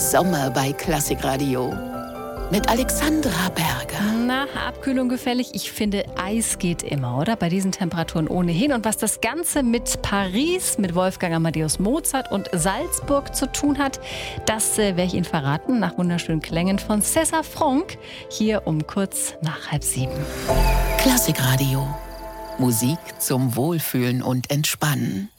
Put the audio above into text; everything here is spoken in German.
Sommer bei Klassikradio. Mit Alexandra Berger. Na, Abkühlung gefällig? Ich finde, Eis geht immer, oder? Bei diesen Temperaturen ohnehin. Und was das Ganze mit Paris, mit Wolfgang Amadeus Mozart und Salzburg zu tun hat, das werde ich Ihnen verraten nach wunderschönen Klängen von César Franck. Hier um kurz nach 6:30. Klassikradio. Musik zum Wohlfühlen und Entspannen.